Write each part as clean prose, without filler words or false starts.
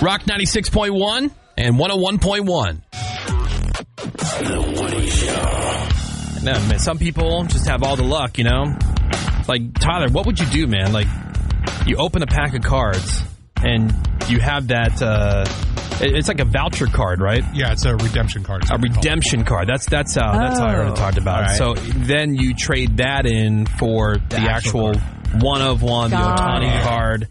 Rock 96.1 and 101.1. The Woody Show. No, man, some people just have all the luck, you know? Like, Tyler, what would you do, man? Like, you open a pack of cards and you have that, it's like a voucher card, right? Yeah, it's a redemption card. A redemption card. That's how I heard it talked about. Right. So then you trade that in for the actual one of one, the Ohtani card.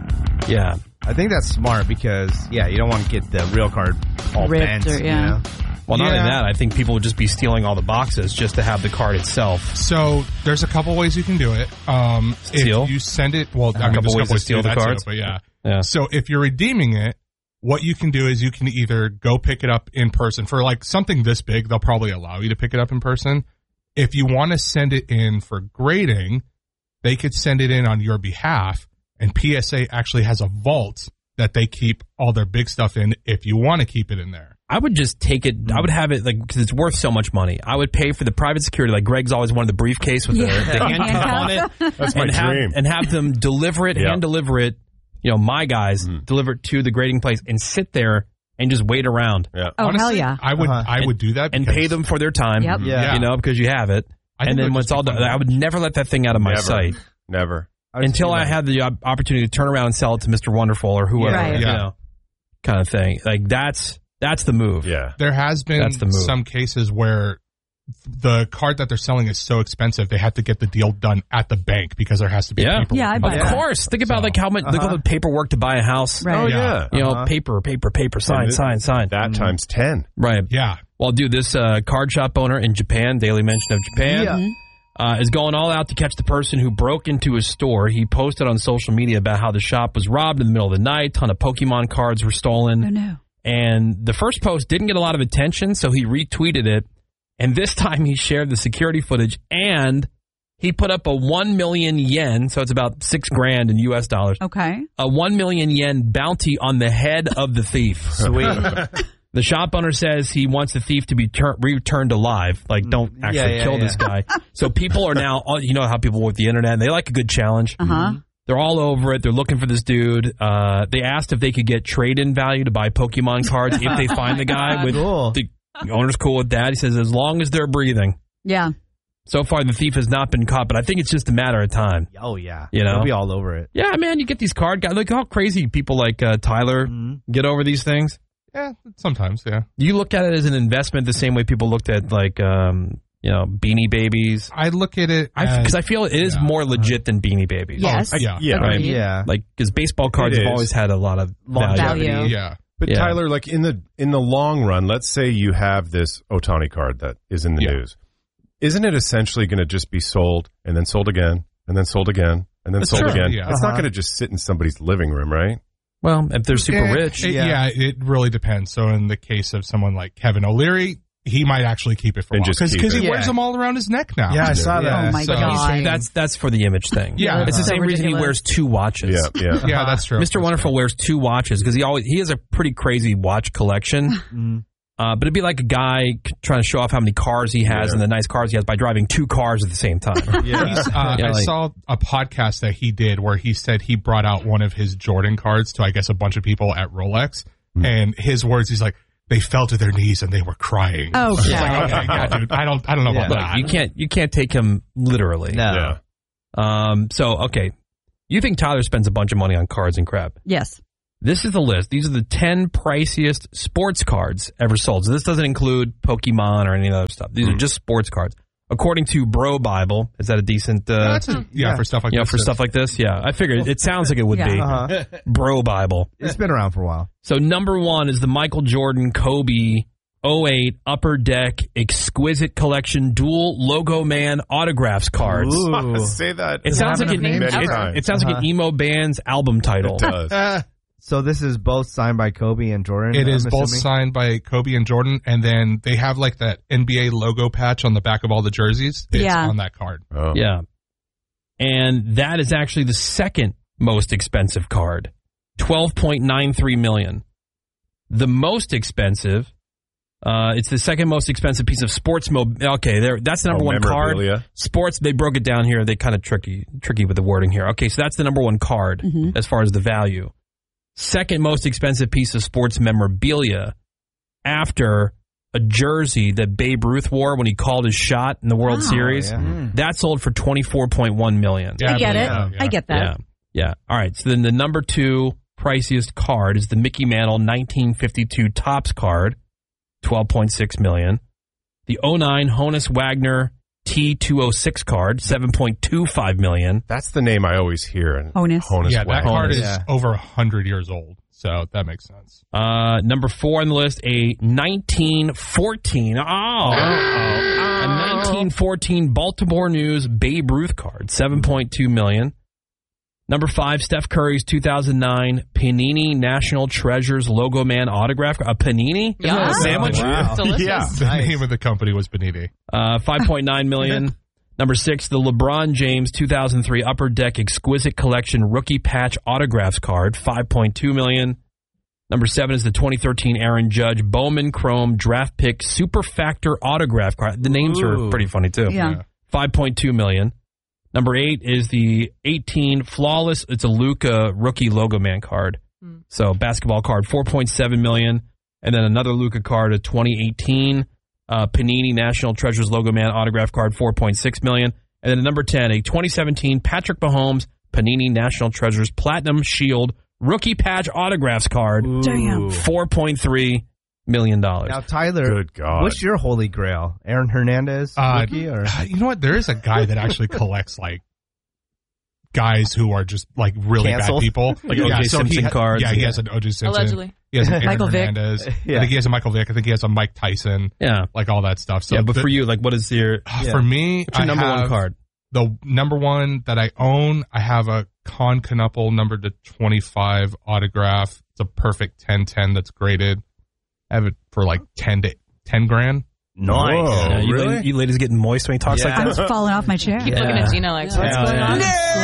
Yeah. I think that's smart because, you don't want to get the real card all bent, you know? Well, not only that, I think people would just be stealing all the boxes just to have the card itself. So there's a couple ways you can do it. Steal? If you send it, well, a couple ways to steal the cards. But yeah. So if you're redeeming it, what you can do is you can either go pick it up in person. For like something this big, they'll probably allow you to pick it up in person. If you want to send it in for grading, they could send it in on your behalf. And PSA actually has a vault that they keep all their big stuff in if you want to keep it in there. I would just take it. I would have it because it's worth so much money. I would pay for the private security. Like Greg's always wanted the briefcase with the handcuff on it. That's my dream. And have them deliver it, hand deliver it. You know, my guys deliver it to the grading place and sit there and just wait around. Yeah. Oh, honestly, hell yeah. I would do that. And pay them for their time. Yep. You know, because you have it. And then when it's all done, I would never let that thing out of my sight. Never. Until I had the opportunity to turn around and sell it to Mr. Wonderful or whoever, you know, kind of thing. Like, that's the move. Yeah. There has been some cases where the card that they're selling is so expensive, they have to get the deal done at the bank because there has to be paperwork. Yeah, of course. Think about like how much look at the paperwork to buy a house. Right. Oh, yeah. You know, paper, sign. That times 10. Right. Yeah. Well, dude, this card shop owner in Japan, Daily Mention of Japan, is going all out to catch the person who broke into his store. He posted on social media about how the shop was robbed in the middle of the night. A ton of Pokemon cards were stolen. Oh, no. And the first post didn't get a lot of attention, so he retweeted it. And this time he shared the security footage and he put up a 1 million yen, so it's about $6,000 in US dollars. Okay. A 1 million yen bounty on the head of the thief. Sweet. The shop owner says he wants the thief to be returned alive. Like, don't actually kill this guy. So people are now, you know how people with the internet, they like a good challenge. They're all over it. They're looking for this dude. They asked if they could get trade-in value to buy Pokemon cards if they find the guy. The owner's cool with that. He says as long as they're breathing. Yeah. So far, the thief has not been caught, but I think it's just a matter of time. Oh, yeah. You know? They'll be all over it. Yeah, man, you get these card guys. Look how crazy people like Tyler get over these things. Yeah, sometimes, yeah. You look at it as an investment the same way people looked at, like, Beanie Babies. I look at it because I feel it is more legit than Beanie Babies. Yes. Right? Yeah. Like, because baseball cards have always had a lot of value. Yeah. But Tyler, like in the long run, let's say you have this Ohtani card that is in the news. Isn't it essentially going to just be sold and then sold again and then sold again and then sold again? Yeah. It's not going to just sit in somebody's living room, right? Well, if they're super rich. It really depends. So in the case of someone like Kevin O'Leary, he might actually keep it for a while because he wears them all around his neck now. Yeah, I saw that. Oh my God. That's for the image thing. Yeah. It's the same reason he wears 2 watches. Yeah, that's true. Mr. Wonderful wears 2 watches because he has a pretty crazy watch collection. But it'd be like a guy trying to show off how many cars he has and the nice cars he has by driving 2 cars at the same time. I saw a podcast that he did where he said he brought out one of his Jordan cards to, I guess, a bunch of people at Rolex. And his words, he's like, they fell to their knees and they were crying. Oh, okay, yeah, dude. I don't know about that. You can't take him literally. No. So you think Tyler spends a bunch of money on cards and crap? Yes. This is the list. These are the 10 priciest sports cards ever sold. So this doesn't include Pokemon or any other stuff. These are just sports cards. According to Bro Bible, is that a decent? For stuff like this. For stuff like this, yeah. I figured it sounds like it would be. Bro Bible. It's been around for a while. So number 1 is the Michael Jordan Kobe 08 Upper Deck Exquisite Collection Dual Logo Man Autographs cards. Say that. It sounds like an emo band's album title. It does. So this is both signed by Kobe and Jordan? It is both signed by Kobe and Jordan, and then they have like that NBA logo patch on the back of all the jerseys. It's on that card. Oh. Yeah. And that is actually the second most expensive card, $12.93 million. The most expensive, it's the second most expensive piece of sports that's the number 1 card. Sports, they broke it down here. They kind of tricky with the wording here. Okay, so that's the number 1 card as far as the value. second most expensive piece of sports memorabilia after a jersey that Babe Ruth wore when he called his shot in the World Series. Yeah. That sold for $24.1 million. I get it. I get that. Yeah. All right. So then the number 2 priciest card is the Mickey Mantle 1952 Topps card, $12.6 million. The 09 Honus Wagner T206 card, $7.25 million. That's the name I always hear. Honus. Yeah, that Wagner. card is over 100 years old, so that makes sense. Number 4 on the list, a 1914. A 1914 Baltimore News Babe Ruth card, $7.2 million. Number 5, Steph Curry's 2009 Panini National Treasures Logo Man autograph. A Panini? Yeah. A sandwich? Wow. Delicious. Yeah. The name of the company was Panini. $5.9 million. Number 6, the LeBron James 2003 Upper Deck Exquisite Collection Rookie Patch Autographs card, $5.2 million. Number 7 is the 2013 Aaron Judge Bowman Chrome Draft Pick Super Factor Autograph card. The names are pretty funny, too. Yeah. $5.2 million. Number 8 is the 18 Flawless. It's a Luka rookie Logo Man card. So basketball card, $4.7 million. And then another Luka card, a 2018 Panini National Treasures Logo Man autograph card, $4.6 million. And then number 10, a 2017 Patrick Mahomes Panini National Treasures Platinum Shield Rookie Patch Autographs card, $4.3 million. Now, Tyler, Good God. what's your holy grail? Aaron Hernandez rookie? Or? You know what? There is a guy that actually collects like guys who are just like really Canceled? bad people. Like O.J. Simpson cards. Yeah, he has an O.J. Simpson. Allegedly. He has an Aaron Michael Vick. Hernandez. Yeah. I think he has a Michael Vick. I think he has a Mike Tyson. Yeah. Like all that stuff. So Yeah, but for you, like, what is your for me, what's your number I 1 have card? The number 1 that I own, I have a Con Knuppel number to 25 autograph. It's a perfect 10-10 that's graded. I have it for like 10 grand. Nice. Whoa. Yeah, really? You ladies getting moist when he talks like I that? was falling off my chair. Keep looking at Gina like, what's going on?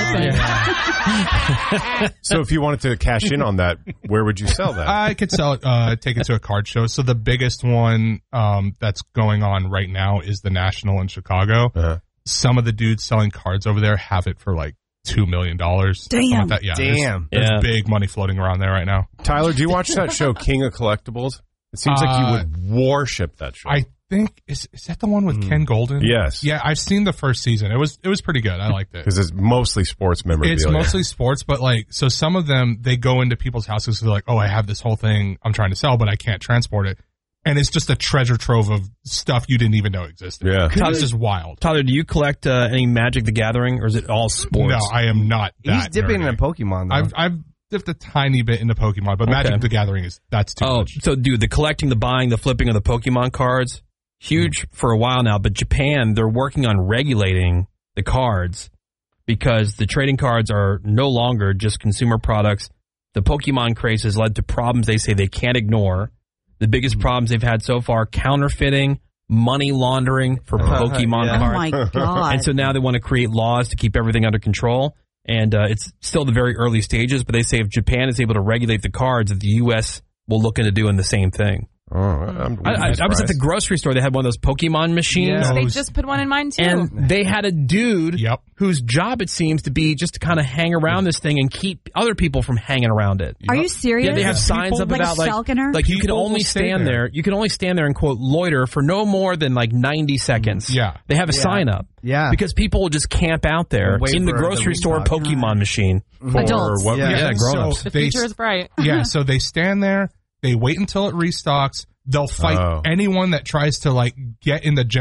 So if you wanted to cash in on that, where would you sell that? I could sell it, take it to a card show. So the biggest one that's going on right now is the National in Chicago. Uh-huh. Some of the dudes selling cards over there have it for like $2 million. Damn. Like that. Yeah, Damn. There's big money floating around there right now. Tyler, do you watch that show, King of Collectibles? It seems like you would worship that show. I think is that the one with Ken Golden? Yes. Yeah, I've seen the first season. It was pretty good. I liked it. Because it's mostly sports memorabilia. It's mostly sports, but like, so some of them, they go into people's houses. They're like, oh, I have this whole thing I'm trying to sell, but I can't transport it. And it's just a treasure trove of stuff you didn't even know existed. Yeah. It's just wild. Tyler, do you collect any Magic the Gathering, or is it all sports? No, I am not that He's dipping nerdy. in Pokemon, though. I've dipped a tiny bit into Pokemon, but Magic the Gathering that's too much. So dude, the collecting, the buying, the flipping of the Pokemon cards, huge for a while now, but Japan, they're working on regulating the cards because the trading cards are no longer just consumer products. The Pokemon craze has led to problems they say they can't ignore. The biggest problems they've had so far, counterfeiting, money laundering for Pokemon Oh cards. my God. And so now they want to create laws to keep everything under control. And it's still the very early stages, but they say if Japan is able to regulate the cards, that the U.S. will look into doing the same thing. Oh, I was at the grocery store. They had one of those Pokemon machines. Yeah. They just put one in mine, too. And they had a dude Yep. whose job it seems to be just to kind of hang around this thing and keep other people from hanging around it. Are you serious? Yeah, they have signs up like about like Falconer? you can People only will stay stand there. You can only stand there and quote loiter for no more than like 90 seconds. Yeah. They have a sign up. Yeah. Because people will just camp out there Wait in the for the grocery store restock. Pokemon machine. Adults. What, Yeah. grown-ups. So The they, future is bright. yeah, so they stand there, they wait until it restocks, they'll fight anyone that tries to like get in the